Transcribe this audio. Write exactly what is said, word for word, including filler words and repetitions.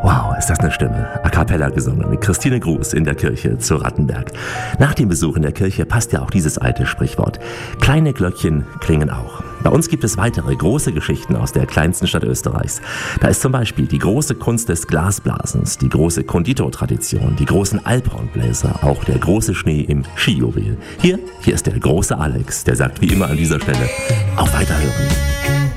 Wow, ist das eine Stimme. A cappella gesungen mit Christine Gruß in der Kirche zu Rattenberg. Nach dem Besuch in der Kirche passt ja auch dieses alte Sprichwort. Kleine Glöckchen klingen auch. Bei uns gibt es weitere große Geschichten aus der kleinsten Stadt Österreichs. Da ist zum Beispiel die große Kunst des Glasblasens, die große Konditortradition, die großen Alphornbläser, auch der große Schnee im Skijuwel. Hier, hier ist der große Alex, der sagt wie immer an dieser Stelle, auf Weiterhören.